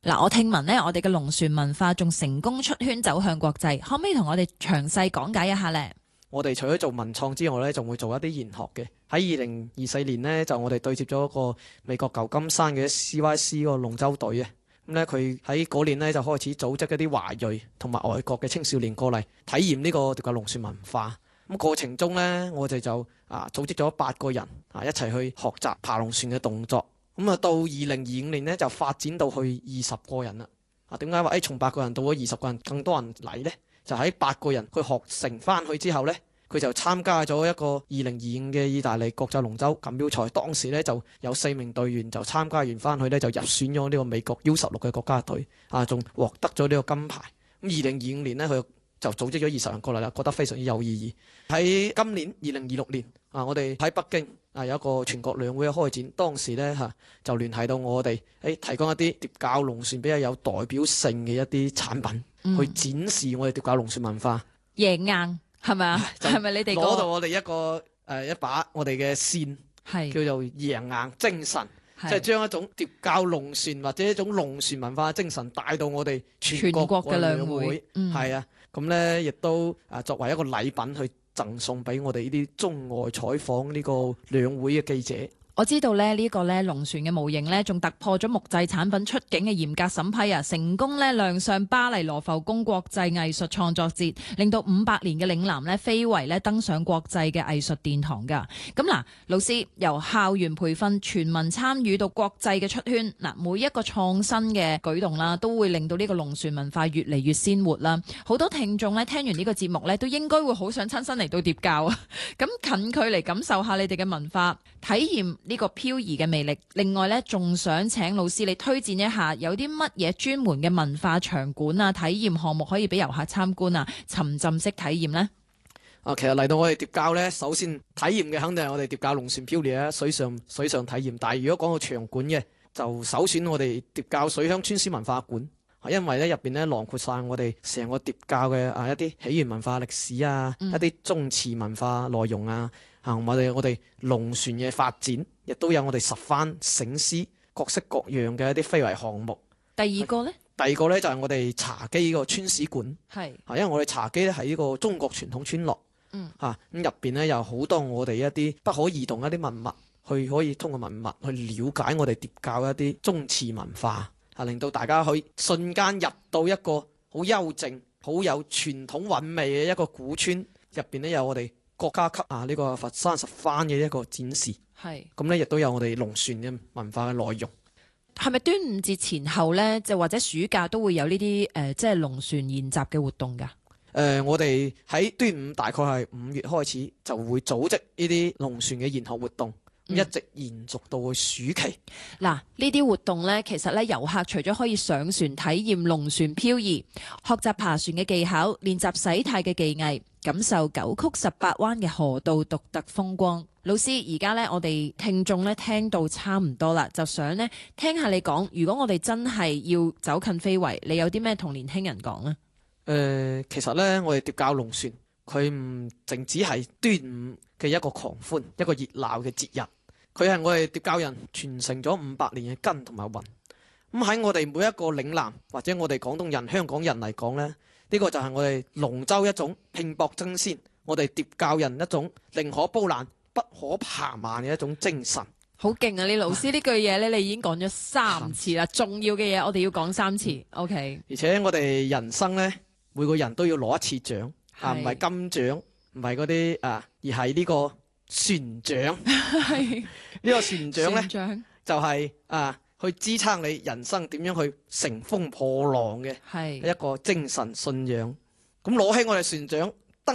嗱，我聽聞呢，我哋嘅龍船文化仲成功出圈走向國際，可唔可以同我哋詳細講解一下呢？ 我哋除咗做文創之外咧，仲會做一啲研學嘅。喺2024年呢，就我哋對接咗一個美國舊金山嘅 CYC 個龍舟隊啊。咁咧佢喺嗰年咧就開始組織一啲華裔同埋外國嘅青少年過嚟體驗呢個疊架龍船文化。咁過程中咧，我哋就組織咗8個人一齊去學習爬龍船嘅動作。咁到2025年咧就發展到去20個人啦。點解話從8個人到咗20個人更多人嚟呢？就喺8個人佢學成翻去之後呢，佢就參加咗一個2025嘅意大利國際龍舟錦標賽。當時呢，就有4名隊員就參加完翻去呢，就入選咗呢個美國 U16嘅國家隊，仲獲得咗呢個金牌。咁2025年呢，佢就組織咗20人過嚟啦，覺得非常之有意義。喺今年2026年我哋喺北京有一個全國兩會嘅開展，當時呢，就聯繫到我哋提供一啲疊架龍船比較有代表性嘅一啲產品。去展示我哋疊架龍船文化， 贏硬係咪啊？係咪你哋攞到我哋一把我哋嘅線， 係叫做贏硬精神，即係將一種疊架龍船或者一種龍船文化嘅精神帶到我哋全國嘅兩會。係啊，咁咧亦都作為一個禮品去贈送俾我哋呢啲中外採訪呢個兩會嘅記者。 我知道咧呢個咧龍船嘅模型咧，仲突破咗木製產品出境嘅嚴格審批啊，成功咧亮相巴黎羅浮宮國際藝術創作節，令到500年嘅嶺南咧非遺咧登上國際嘅藝術殿堂㗎。咁嗱，老師由校園培訓全民參與到國際嘅出圈，嗱每一個創新嘅舉動啦，都會令到呢個龍船文化越嚟越鮮活啦。好多聽眾咧聽完呢個節目咧，都應該會好想親身嚟到疊架啊！咁近距離感受下你哋嘅文化，體驗呢個漂移嘅魅力。另外咧，仲想請老師你推薦一下有啲乜嘢專門嘅文化場館體驗項目可以俾遊客參觀沉浸式體驗呢？ 其實嚟到我哋疊架咧，首先體驗嘅肯定係我哋疊架龍船漂移啦，水上體驗。但係如果講到場館嘅，就首選我哋疊架水鄉村史文化館，因為咧入邊咧囊括晒我哋成個疊架嘅一啲起源文化歷史一啲宗祠文化內容我哋龍船嘅發展，亦都有我哋10番醒獅各式各樣嘅一啲非遺項目。 第二個呢就係我哋茶几個村史館，因為我哋茶几咧係呢個中國傳統村落，咁入邊咧有好多我哋一啲不可移動一啲文物，可以通過文物去了解我哋疊架一啲宗祠文化，令到大家可以瞬間入到一個好幽靜、好有傳統韻味嘅一個古村入邊咧，有我哋國家級呢個佛山10番嘅一個展示，咁咧亦都有我哋龍船嘅文化嘅內容。 係咪端午節前後呢？就或者暑假都會有呢啲即係龍船研習嘅活動㗎？ 我哋喺端午大概係5月開始就會組織呢啲龍船嘅研學活動，一直延續到去暑期。 嗱，呢啲活動呢，其實呢，遊客除咗可以上船體驗龍船漂移，學習爬船嘅技巧，練習洗軚嘅技藝，感受9曲18彎嘅河道獨特風光。老師，而家呢，我哋聽眾呢聽到差唔多啦，就想呢聽下你講，如果我哋真係要走近非遺，你有啲咩同年輕人講呢？ 其實呢，我哋疊架龍船佢唔淨只係端午嘅一個狂歡、一個熱鬧嘅節日，佢係我哋疊架人傳承咗500年嘅根同埋魂。咁喺我哋每一個嶺南或者我哋廣東人、香港人嚟講呢，呢個就係我哋龍舟一種拼搏爭先，我哋疊架人一種寧可煲爛不可爬慢嘅一種精神。 好勁啊！你老師呢句嘢咧，你已經講咗3次啦，重要嘅嘢我哋要講3次。OK。而且我哋人生呢，每個人都要攞一次獎，唔係金獎，唔係嗰啲而係呢個船獎。呢個船獎呢，就係去支撐你人生點樣去乘風破浪嘅一個精神信仰。咁攞起我哋船獎，